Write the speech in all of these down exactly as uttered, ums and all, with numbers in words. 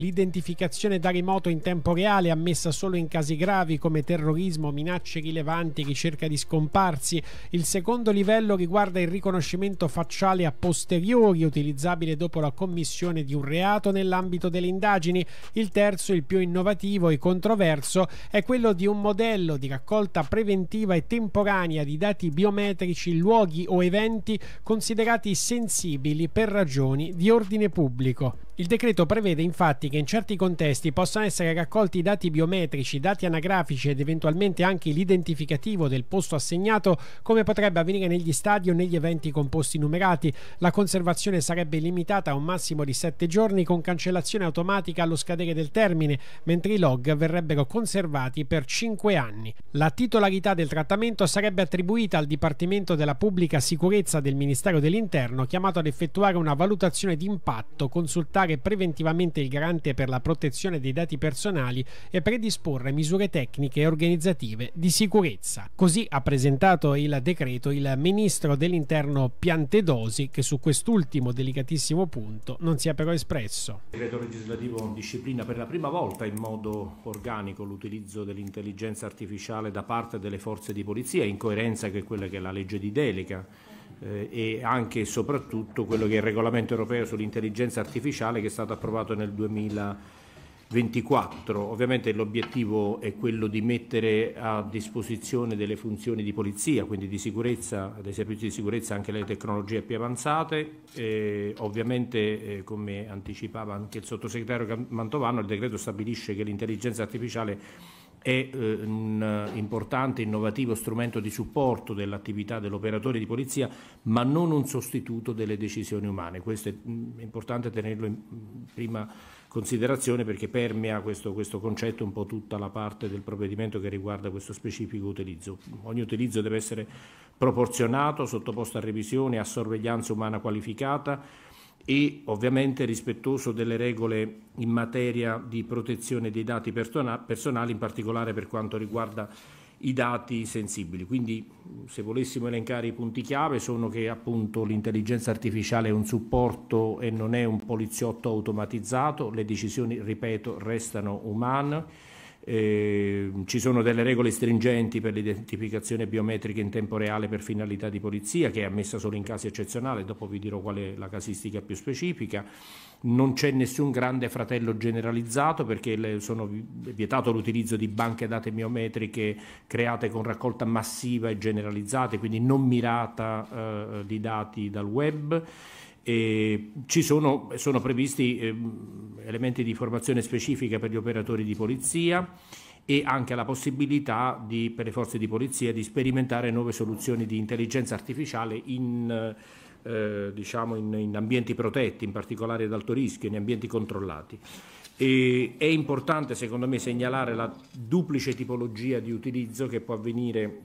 L'identificazione da remoto in tempo reale è ammessa solo in casi gravi come terrorismo, minacce rilevanti, ricerca di scomparsi. Il secondo livello riguarda il riconoscimento facciale a posteriori, utilizzabile dopo la commissione di un reato nell'ambito delle indagini. Il terzo, il più innovativo e controverso, è quello di un modello di raccolta preventiva e temporanea di dati biometrici, luoghi o eventi considerati sensibili per ragioni di ordine pubblico. Il decreto prevede infatti che in certi contesti possano essere raccolti dati biometrici, dati anagrafici ed eventualmente anche l'identificativo del posto assegnato, come potrebbe avvenire negli stadi o negli eventi con posti numerati. La conservazione sarebbe limitata a un massimo di sette giorni con cancellazione automatica allo scadere del termine, mentre i log verrebbero conservati per cinque anni. La titolarità del trattamento sarebbe attribuita al Dipartimento della Pubblica Sicurezza del Ministero dell'Interno, chiamato ad effettuare una valutazione di impatto, consultare preventivamente il garante per la protezione dei dati personali e predisporre misure tecniche e organizzative di sicurezza. Così ha presentato il decreto il ministro dell'Interno Piantedosi, che su quest'ultimo delicatissimo punto non si è però espresso. Il decreto legislativo disciplina per la prima volta in modo organico l'utilizzo dell'intelligenza artificiale da parte delle forze di polizia, in coerenza con quella che è la legge di delega eh, e anche e soprattutto quello che è il regolamento europeo sull'intelligenza artificiale, che è stato approvato nel duemilaventiquattro. Ovviamente l'obiettivo è quello di mettere a disposizione delle funzioni di polizia, quindi di sicurezza, dei servizi di sicurezza, anche le tecnologie più avanzate. E ovviamente, eh, come anticipava anche il sottosegretario Mantovano, il decreto stabilisce che l'intelligenza artificiale è eh, un importante, innovativo strumento di supporto dell'attività dell'operatore di polizia, ma non un sostituto delle decisioni umane. Questo è mh, importante tenerlo in prima considerazione, perché permea questo, questo concetto un po' tutta la parte del provvedimento che riguarda questo specifico utilizzo. Ogni utilizzo deve essere proporzionato, sottoposto a revisione, a sorveglianza umana qualificata e ovviamente rispettoso delle regole in materia di protezione dei dati personali, in particolare per quanto riguarda i dati sensibili. Quindi, se volessimo elencare i punti chiave, sono che appunto l'intelligenza artificiale è un supporto e non è un poliziotto automatizzato, le decisioni, ripeto, restano umane. Eh, ci sono delle regole stringenti per l'identificazione biometrica in tempo reale per finalità di polizia, che è ammessa solo in casi eccezionali, dopo vi dirò qual è la casistica più specifica. Non c'è nessun grande fratello generalizzato, perché le sono vietato l'utilizzo di banche date biometriche create con raccolta massiva e generalizzate, quindi non mirata eh, di dati dal web. E ci sono, sono previsti eh, elementi di formazione specifica per gli operatori di polizia e anche la possibilità di, per le forze di polizia, di sperimentare nuove soluzioni di intelligenza artificiale in, eh, diciamo in, in ambienti protetti, in particolare ad alto rischio, in ambienti controllati. E è importante, secondo me, segnalare la duplice tipologia di utilizzo che può avvenire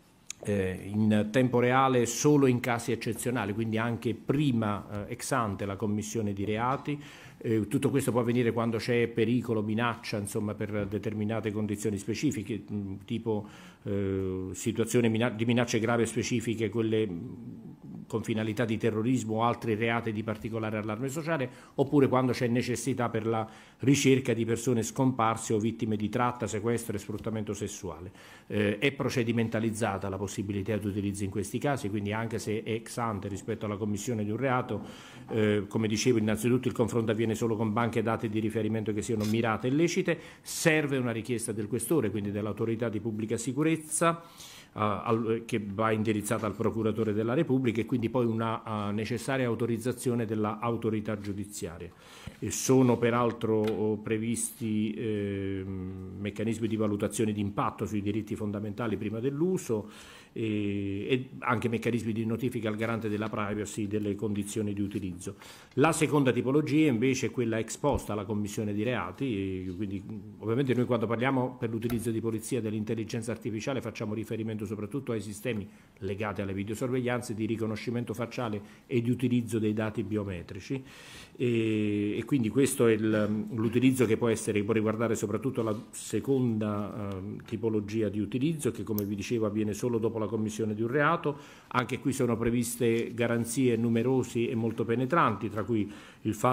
in tempo reale solo in casi eccezionali, quindi anche prima eh, ex ante la commissione di reati. Eh, tutto questo può avvenire quando c'è pericolo, minaccia, insomma, per determinate condizioni specifiche, mh, tipo eh, situazioni mina- di minacce gravi specifiche, quelle mh, con finalità di terrorismo o altri reati di particolare allarme sociale, oppure quando c'è necessità per la ricerca di persone scomparse o vittime di tratta, sequestro e sfruttamento sessuale. Eh, è procedimentalizzata la possibilità di utilizzo in questi casi, quindi anche se è ex ante rispetto alla commissione di un reato, eh, come dicevo, innanzitutto il confronto avviene solo con banche dati di riferimento che siano mirate e lecite, serve una richiesta del questore, quindi dell'autorità di pubblica sicurezza, Uh, che va indirizzata al procuratore della Repubblica, e quindi poi una uh, necessaria autorizzazione dell'autorità giudiziaria. E sono peraltro uh, previsti eh, meccanismi di valutazione di impatto sui diritti fondamentali prima dell'uso e, e anche meccanismi di notifica al garante della privacy delle condizioni di utilizzo. La seconda tipologia invece è quella ex post alla commissione di reati, e quindi ovviamente noi quando parliamo per l'utilizzo di polizia dell'intelligenza artificiale facciamo riferimento soprattutto ai sistemi legati alle videosorveglianze di riconoscimento facciale e di utilizzo dei dati biometrici, e, e quindi questo è l'utilizzo che può essere, può riguardare soprattutto la seconda uh, tipologia di utilizzo, che come vi dicevo avviene solo dopo la commissione di un reato. Anche qui sono previste garanzie numerosi e molto penetranti, tra cui il fatto